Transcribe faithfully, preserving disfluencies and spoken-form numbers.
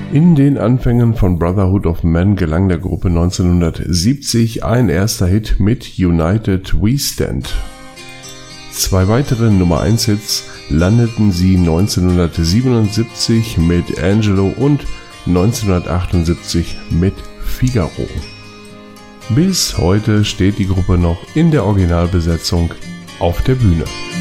In den Anfängen von Brotherhood of Man gelang der Gruppe neunzehnhundertsiebzig ein erster Hit mit United We Stand. Zwei weitere Nummer eins Hits landeten sie neunzehnhundertsiebenundsiebzig mit Angelo und neunzehnhundertachtundsiebzig mit Figaro. Bis heute steht die Gruppe noch in der Originalbesetzung auf der Bühne.